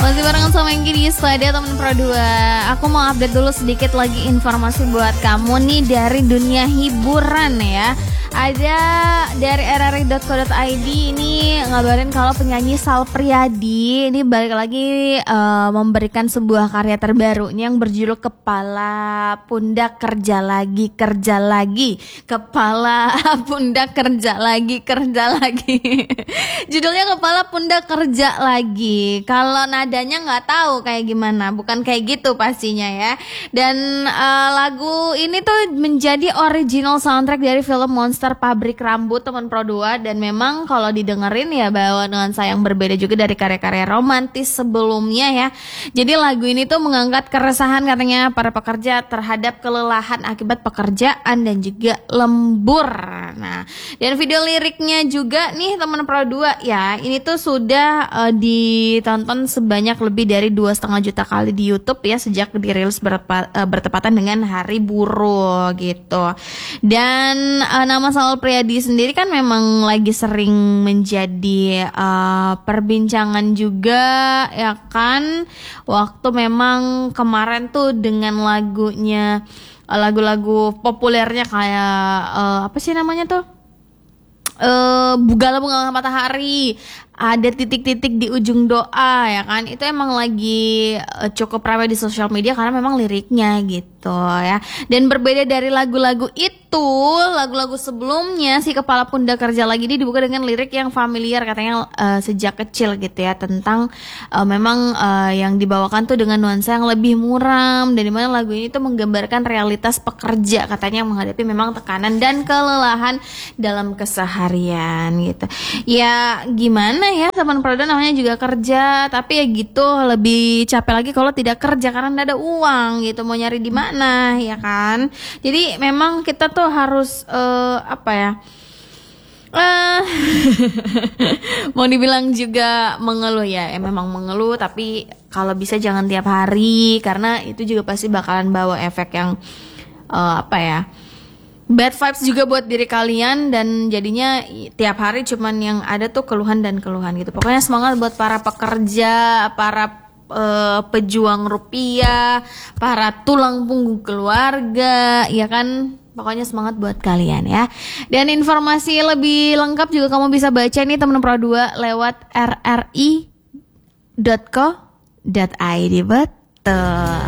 Masih barengan sama Enggi di Pada Teman Pro 2. Aku mau update dulu sedikit lagi informasi buat kamu nih dari dunia hiburan ya. Ada dari rri.co.id ini ngabarin kalau penyanyi Sal Priadi ini balik lagi memberikan sebuah karya terbarunya yang berjudul Kepala Pundak Kerja Lagi Kepala Pundak Kerja Lagi Judulnya Kepala Pundak Kerja Lagi. Kalau nadanya nggak tahu kayak gimana, bukan kayak gitu pastinya ya. Dan lagu ini tuh menjadi original soundtrack dari film Monster Pabrik Rambut Teman Pro 2. Dan memang kalau didengerin ya bawa dengan sayang berbeda juga dari karya-karya romantis sebelumnya ya. Jadi lagu ini tuh mengangkat keresahan katanya para pekerja terhadap kelelahan akibat pekerjaan dan juga lembur. Nah, dan video liriknya juga nih Teman Pro 2 ya, ini tuh sudah ditonton sebanyak lebih dari 2,5 juta kali di YouTube ya sejak dirilis bertepatan dengan Hari Buruh gitu. Dan nama Sal Priadi sendiri kan memang lagi sering menjadi perbincangan juga ya kan, waktu memang kemarin tuh dengan lagu-lagu populernya kayak apa sih namanya tuh, Bunga Matahari, ada titik-titik di ujung doa ya kan, itu emang lagi cukup ramai di sosial media karena memang liriknya gitu ya. Dan berbeda dari lagu-lagu itu, lagu-lagu sebelumnya si Kepala Pundak Kerja Lagi ini dibuka dengan lirik yang familiar katanya sejak kecil gitu ya, tentang memang yang dibawakan tuh dengan nuansa yang lebih muram, dan dimana lagu ini tuh menggambarkan realitas pekerja katanya yang menghadapi memang tekanan dan kelelahan dalam keseharian gitu. Ya gimana ya, Teman Pro 2 namanya juga kerja, tapi ya gitu lebih capek lagi kalau tidak kerja karena nggak ada uang gitu, mau nyari di mana ya kan. Jadi memang kita tuh harus apa ya, mau dibilang juga mengeluh ya, memang mengeluh, tapi kalau bisa jangan tiap hari karena itu juga pasti bakalan bawa efek yang apa ya, bad vibes juga buat diri kalian, dan jadinya tiap hari cuman yang ada tuh keluhan dan keluhan gitu. Pokoknya semangat buat para pekerja, para pejuang rupiah, para tulang punggung keluarga, ya kan? Pokoknya semangat buat kalian ya. Dan informasi lebih lengkap juga kamu bisa baca nih Teman Pro 2 lewat rri.co.id. Betul.